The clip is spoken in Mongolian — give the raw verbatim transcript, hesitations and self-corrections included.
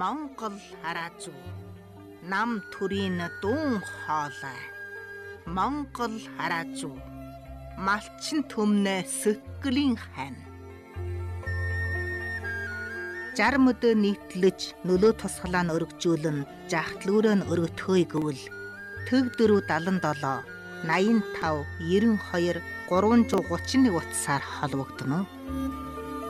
Монгол хараажуу нам төрийн дуун хоолой Монгол хараажуу малчин төмнө сөткөлийн хань жарм өдөө нийтлэж нөлөө тусгалаа нь өргөжүүлэн жахтлүүрээ нь өргөтхөөе гэвэл төв дөрөв дадан долоо наян тав ерөн хоёр гурван зуун гучин нэг утсаар холбогдно.